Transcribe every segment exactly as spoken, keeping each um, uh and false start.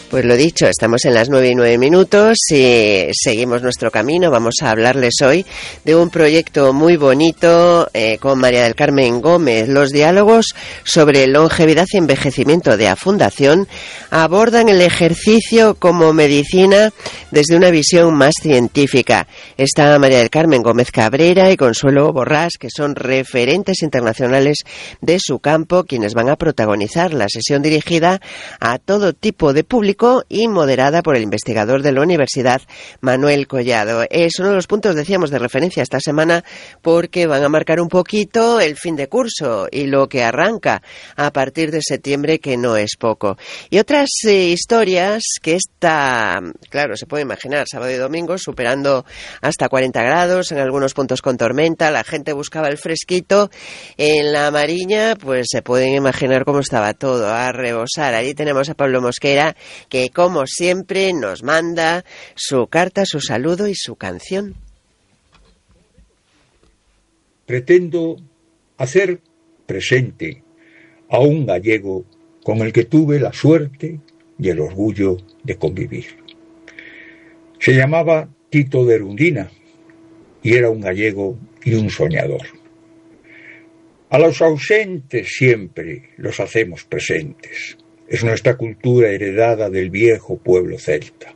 Pues lo dicho, estamos en las nueve y nueve minutos y seguimos nuestro camino. Vamos a hablarles hoy de un proyecto muy bonito eh, con María del Carmen Gómez. Los diálogos sobre longevidad y envejecimiento de la Fundación abordan el ejercicio como medicina desde una visión más científica. Está María del Carmen Gómez Cabrera y Consuelo Borrás, que son referentes internacionales de su campo, quienes van a protagonizar la sesión dirigida a todo tipo de público y moderada por el investigador de la Universidad, Manuel Collado. Es uno de los puntos, decíamos, de referencia esta semana porque van a marcar un poquito el fin de curso y lo que arranca a partir de septiembre, que no es poco. Y otras eh, historias que esta, claro, se puede imaginar, sábado y domingo, superando hasta cuarenta grados, en algunos puntos con tormenta, la gente buscaba el fresquito. En la Mariña, pues se pueden imaginar cómo estaba todo, a rebosar. Allí tenemos a Pablo Mosquera, que como siempre nos manda su carta, su saludo y su canción. Pretendo hacer presente a un gallego con el que tuve la suerte y el orgullo de convivir. Se llamaba Tito de Erundina y era un gallego y un soñador. A los ausentes siempre los hacemos presentes. Es nuestra cultura heredada del viejo pueblo celta.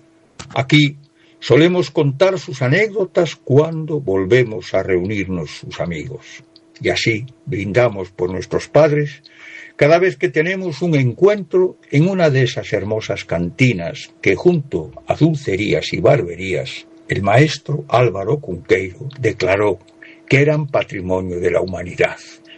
Aquí solemos contar sus anécdotas cuando volvemos a reunirnos sus amigos. Y así brindamos por nuestros padres cada vez que tenemos un encuentro en una de esas hermosas cantinas que, junto a dulcerías y barberías, el maestro Álvaro Cunqueiro declaró que eran patrimonio de la humanidad.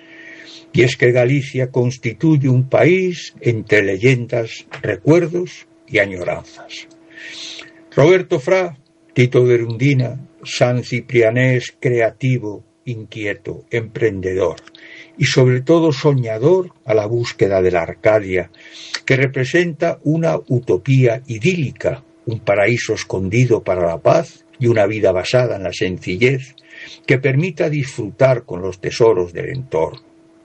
Y es que Galicia constituye un país entre leyendas, recuerdos y añoranzas. Roberto Fra, Tito de Erundina, san ciprianés, creativo, inquieto, emprendedor y sobre todo soñador a la búsqueda de la Arcadia, que representa una utopía idílica, un paraíso escondido para la paz y una vida basada en la sencillez que permita disfrutar con los tesoros del entorno.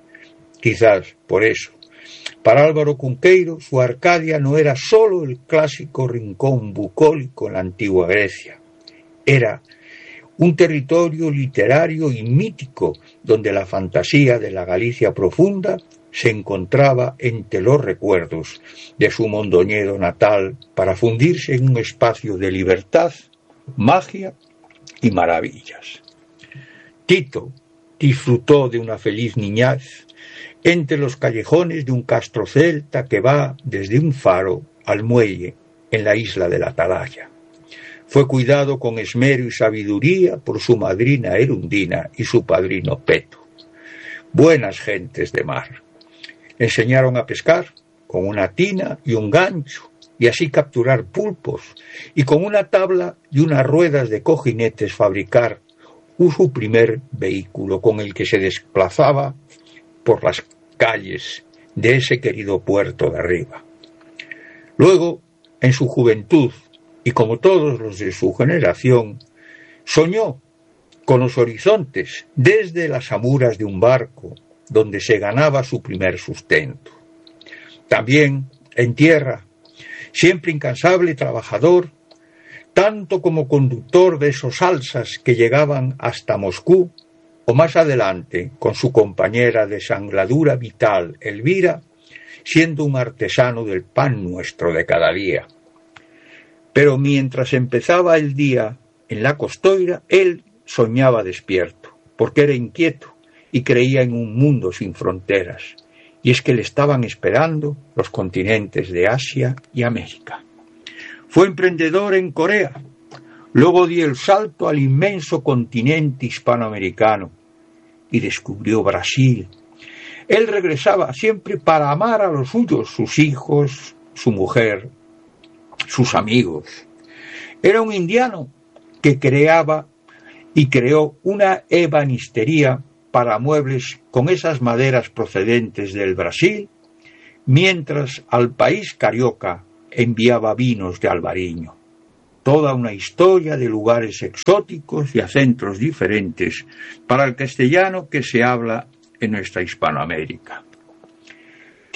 Quizás por eso, para Álvaro Cunqueiro, su Arcadia no era sólo el clásico rincón bucólico en la antigua Grecia. Era un territorio literario y mítico donde la fantasía de la Galicia profunda se encontraba entre los recuerdos de su mondoñedo natal para fundirse en un espacio de libertad, magia y maravillas. Tito disfrutó de una feliz niñez entre los callejones de un castro celta que va desde un faro al muelle en la isla de la Atalaya. Fue cuidado con esmero y sabiduría por su madrina Erundina y su padrino Peto. Buenas gentes de mar. Le enseñaron a pescar con una tina y un gancho y así capturar pulpos, y con una tabla y unas ruedas de cojinetes fabricar su primer vehículo con el que se desplazaba por las calles de ese querido puerto de arriba. Luego, en su juventud, y como todos los de su generación, soñó con los horizontes desde las amuras de un barco donde se ganaba su primer sustento. También en tierra, siempre incansable trabajador, tanto como conductor de esos alsas que llegaban hasta Moscú, o más adelante, con su compañera de sangladura vital, Elvira, siendo un artesano del pan nuestro de cada día. Pero mientras empezaba el día en la costoira, él soñaba despierto, porque era inquieto y creía en un mundo sin fronteras. Y es que le estaban esperando los continentes de Asia y América. Fue emprendedor en Corea, luego dio el salto al inmenso continente hispanoamericano y descubrió Brasil. Él regresaba siempre para amar a los suyos, sus hijos, su mujer, sus amigos. Era un indiano que creaba y creó una ebanistería para muebles con esas maderas procedentes del Brasil, mientras al país carioca enviaba vinos de Albariño. Toda una historia de lugares exóticos y acentos diferentes para el castellano que se habla en nuestra Hispanoamérica.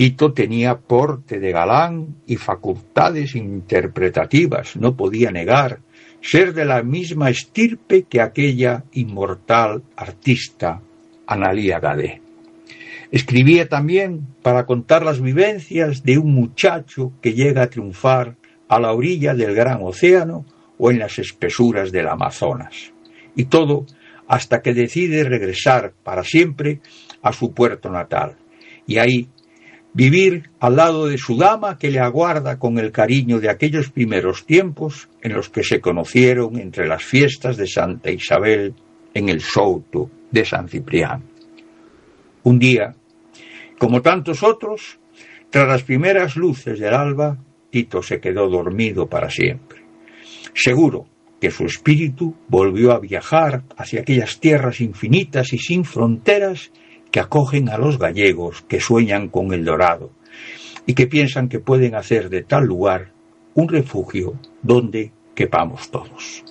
Tito tenía porte de galán y facultades interpretativas, no podía negar ser de la misma estirpe que aquella inmortal artista Analía Gadé. Escribía también para contar las vivencias de un muchacho que llega a triunfar a la orilla del gran océano o en las espesuras del Amazonas. Y todo hasta que decide regresar para siempre a su puerto natal. Y ahí vivir al lado de su dama que le aguarda con el cariño de aquellos primeros tiempos en los que se conocieron entre las fiestas de Santa Isabel en el Souto de San Ciprián. Un día, como tantos otros, tras las primeras luces del alba, Tito se quedó dormido para siempre. Seguro que su espíritu volvió a viajar hacia aquellas tierras infinitas y sin fronteras que acogen a los gallegos que sueñan con el dorado y que piensan que pueden hacer de tal lugar un refugio donde quepamos todos.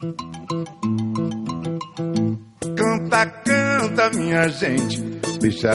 Canta, canta, minha gente, deixa